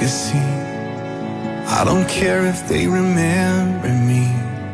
legacy. I don't care if they remember me,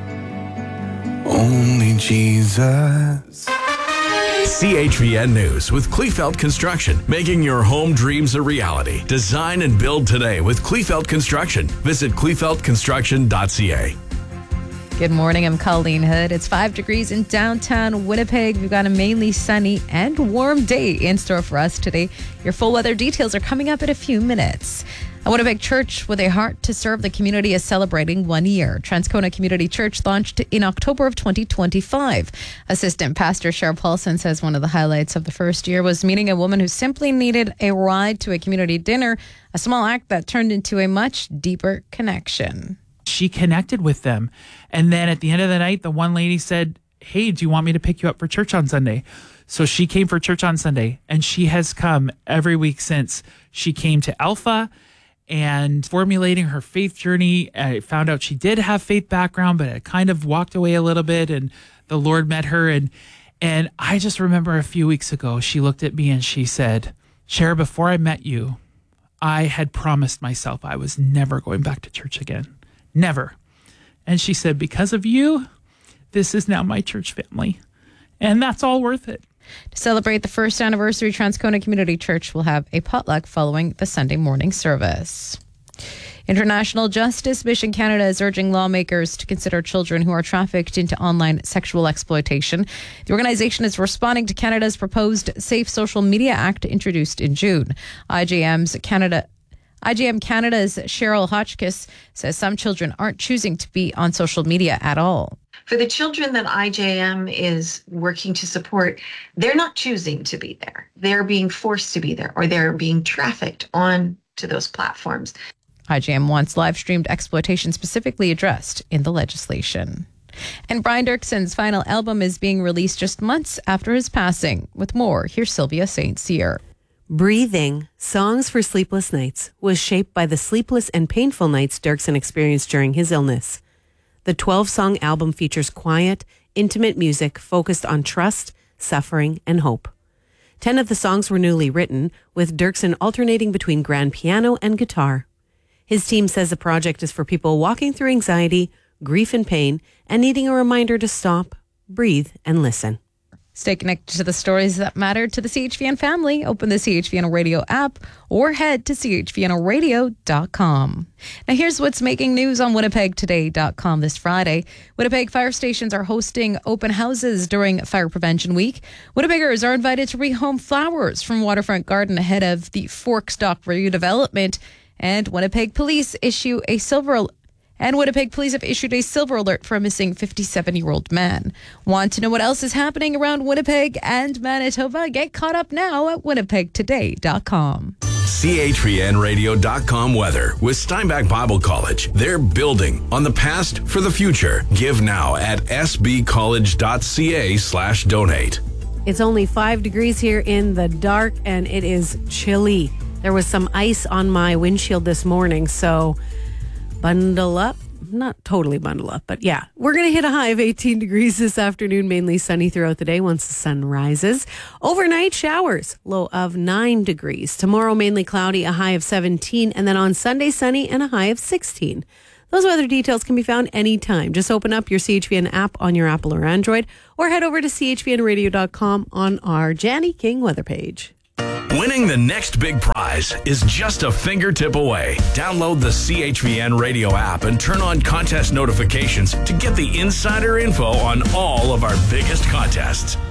only Jesus. CHVN News with Kleefeld Construction, making your home dreams a reality. Design and build today with Kleefeld Construction. Visit kleefeldconstruction.ca. Good morning, I'm Colleen Hood. It's 5 degrees in downtown Winnipeg. We've got a mainly sunny and warm day in store for us today. Your full weather details are coming up in a few minutes. A Winnipeg church with a heart to serve the community is celebrating 1 year. Transcona Community Church launched in October of 2025. Assistant Pastor Cheryl Paulson says one of the highlights of the first year was meeting a woman who simply needed a ride to a community dinner, a small act that turned into a much deeper connection. She connected with them. And then at the end of the night, the one lady said, "Hey, do you want me to pick you up for church on Sunday?" So she came for church on Sunday, and she has come every week since. She came to Alpha and formulating her faith journey. I found out she did have faith background, but it kind of walked away a little bit, and the Lord met her. And I just remember a few weeks ago, she looked at me and she said, "Cher, before I met you, I had promised myself I was never going back to church again. Never." And she said, "Because of you, this is now my church family. And that's all worth it." To celebrate the first anniversary, Transcona Community Church will have a potluck following the Sunday morning service. International Justice Mission Canada is urging lawmakers to consider children who are trafficked into online sexual exploitation. The organization is responding to Canada's proposed Safe Social Media Act introduced in June. IGM Canada's Cheryl Hotchkiss says some children aren't choosing to be on social media at all. For the children that IJM is working to support, they're not choosing to be there. They're being forced to be there, or they're being trafficked on to those platforms. IGM wants live-streamed exploitation specifically addressed in the legislation. And Brian Dirkson's final album is being released just months after his passing. With more, here's Sylvia St. Cyr. Breathing, Songs for Sleepless Nights, was shaped by the sleepless and painful nights Dirkson experienced during his illness. The 12-song album features quiet, intimate music focused on trust, suffering, and hope. 10 of the songs were newly written, with Dirkson alternating between grand piano and guitar. His team says the project is for people walking through anxiety, grief and pain, and needing a reminder to stop, breathe, and listen. Stay connected to the stories that matter to the CHVN family. Open the CHVN Radio app or head to chvnradio.com. Now here's what's making news on winnipegtoday.com this Friday. Winnipeg fire stations are hosting open houses during Fire Prevention Week. Winnipeggers are invited to rehome flowers from Waterfront Garden ahead of the Forksdock redevelopment. And Winnipeg Police have issued a silver alert for a missing 57-year-old man. Want to know what else is happening around Winnipeg and Manitoba? Get caught up now at winnipegtoday.com. CHVNradio.com weather with Steinbach Bible College. They're building on the past for the future. Give now at sbcollege.ca/donate. It's only 5 degrees here in the dark, and it is chilly. There was some ice on my windshield this morning, so bundle up. Not totally bundle up, but yeah. We're going to hit a high of 18 degrees this afternoon, mainly sunny throughout the day once the sun rises. Overnight showers, low of 9 degrees. Tomorrow, mainly cloudy, a high of 17. And then on Sunday, sunny and a high of 16. Those weather details can be found anytime. Just open up your CHVN app on your Apple or Android, or head over to chvnradio.com on our Janny King weather page. Winning the next big prize is just a fingertip away. Download the CHVN Radio app and turn on contest notifications to get the insider info on all of our biggest contests.